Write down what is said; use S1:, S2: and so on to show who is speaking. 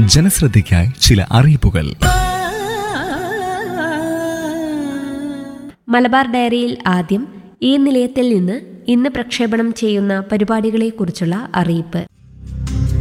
S1: ജനശ്രദ്ധയ്ക്കായി ചില അറിയിപ്പുകൾ.
S2: മലബാർ ഡയറിയിൽ ആദ്യം ഈ നിലയത്തിൽ നിന്ന് ഇന്ന് പ്രക്ഷേപണം ചെയ്യുന്ന പരിപാടികളെക്കുറിച്ചുള്ള അറിയിപ്പ്.